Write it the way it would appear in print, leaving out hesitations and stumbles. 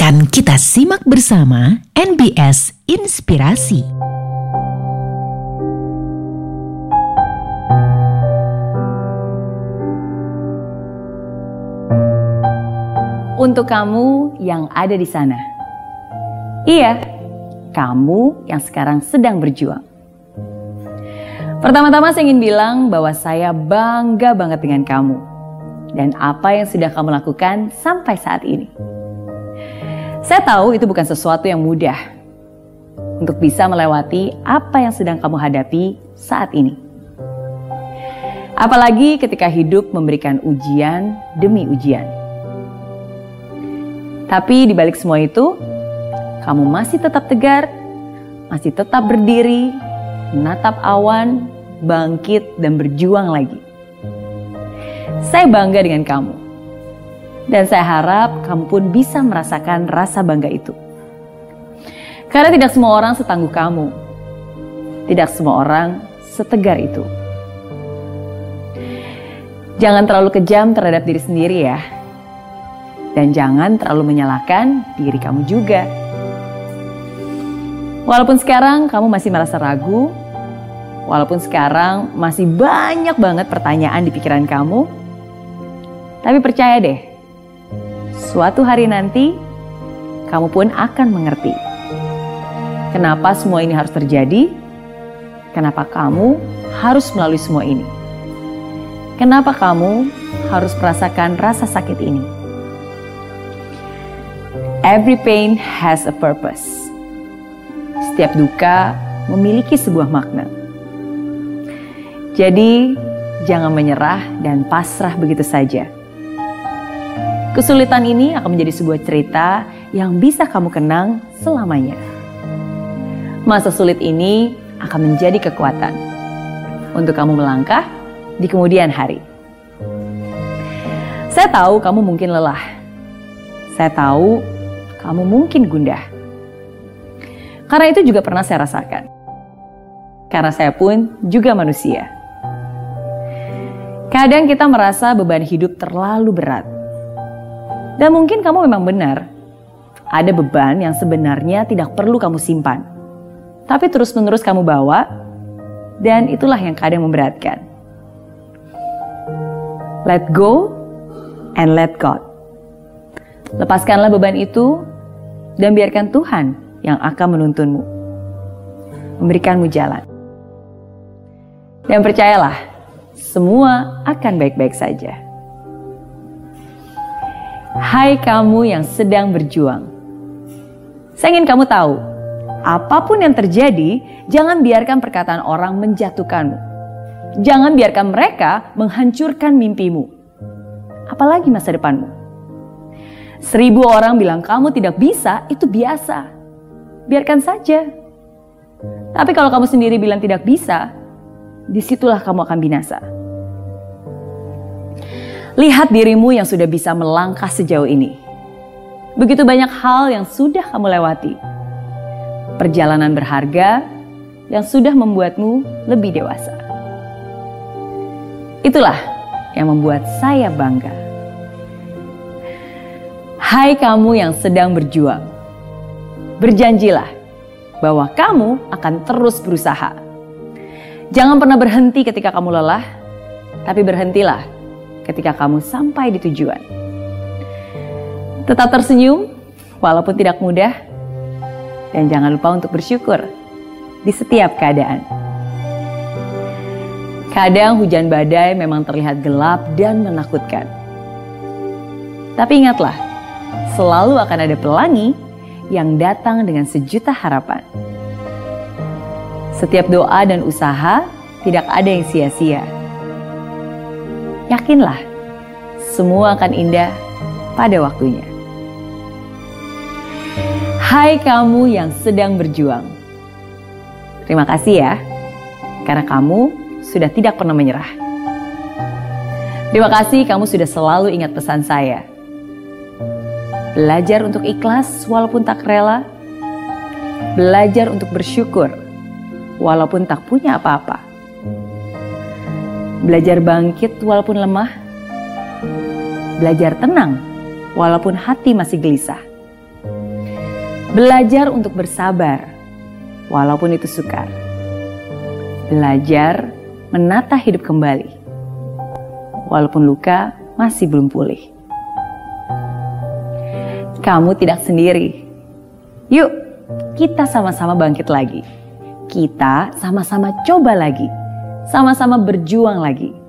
Akan kita simak bersama NBS Inspirasi. Untuk kamu yang ada di sana. Iya, kamu yang sekarang sedang berjuang. Pertama-tama saya ingin bilang bahwa saya bangga banget dengan kamu dan apa yang sudah kamu lakukan sampai saat ini. Saya tahu itu bukan sesuatu yang mudah untuk bisa melewati apa yang sedang kamu hadapi saat ini. Apalagi ketika hidup memberikan ujian demi ujian. Tapi di balik semua itu, kamu masih tetap tegar, masih tetap berdiri, menatap awan, bangkit dan berjuang lagi. Saya bangga dengan kamu. Dan saya harap kamu pun bisa merasakan rasa bangga itu. Karena tidak semua orang setangguh kamu. Tidak semua orang setegar itu. Jangan terlalu kejam terhadap diri sendiri ya. Dan jangan terlalu menyalahkan diri kamu juga. Walaupun sekarang kamu masih merasa ragu, walaupun sekarang masih banyak banget pertanyaan di pikiran kamu, tapi percaya deh, suatu hari nanti kamu pun akan mengerti. Kenapa semua ini harus terjadi? Kenapa kamu harus melalui semua ini? Kenapa kamu harus merasakan rasa sakit ini? Every pain has a purpose. Setiap duka memiliki sebuah makna. Jadi, jangan menyerah dan pasrah begitu saja. Kesulitan ini akan menjadi sebuah cerita yang bisa kamu kenang selamanya. Masa sulit ini akan menjadi kekuatan untuk kamu melangkah di kemudian hari. Saya tahu kamu mungkin lelah. Saya tahu kamu mungkin gundah. Karena itu juga pernah saya rasakan. Karena saya pun juga manusia. Kadang kita merasa beban hidup terlalu berat. Dan mungkin kamu memang benar. Ada beban yang sebenarnya tidak perlu kamu simpan. Tapi terus-menerus kamu bawa. Dan itulah yang kadang memberatkan. Let go and let God. Lepaskanlah beban itu dan biarkan Tuhan yang akan menuntunmu, memberikanmu jalan. Dan percayalah, semua akan baik-baik saja. Hai kamu yang sedang berjuang. Saya ingin kamu tahu, apapun yang terjadi, jangan biarkan perkataan orang menjatuhkanmu. Jangan biarkan mereka menghancurkan mimpimu. Apalagi masa depanmu. 1000 orang bilang kamu tidak bisa, itu biasa. Biarkan saja. Tapi kalau kamu sendiri bilang tidak bisa, disitulah kamu akan binasa. Lihat dirimu yang sudah bisa melangkah sejauh ini. Begitu banyak hal yang sudah kamu lewati. Perjalanan berharga yang sudah membuatmu lebih dewasa. Itulah yang membuat saya bangga. Hai kamu yang sedang berjuang. Berjanjilah bahwa kamu akan terus berusaha. Jangan pernah berhenti ketika kamu lelah, tapi berhentilah ketika kamu sampai di tujuan. Tetap tersenyum walaupun tidak mudah, dan jangan lupa untuk bersyukur di setiap keadaan. Kadang hujan badai memang terlihat gelap dan menakutkan. Tapi ingatlah, selalu akan ada pelangi yang datang dengan sejuta harapan. Setiap doa dan usaha tidak ada yang sia-sia. Yakinlah, semua akan indah pada waktunya. Hai kamu yang sedang berjuang. Terima kasih ya, karena kamu sudah tidak pernah menyerah. Terima kasih kamu sudah selalu ingat pesan saya. Belajar untuk ikhlas walaupun tak rela. Belajar untuk bersyukur walaupun tak punya apa-apa. Belajar bangkit walaupun lemah. Belajar tenang walaupun hati masih gelisah. Belajar untuk bersabar, walaupun itu sukar. Belajar menata hidup kembali, walaupun luka masih belum pulih. Kamu tidak sendiri. Yuk, kita sama-sama bangkit lagi. Kita sama-sama coba lagi. Sama-sama berjuang lagi.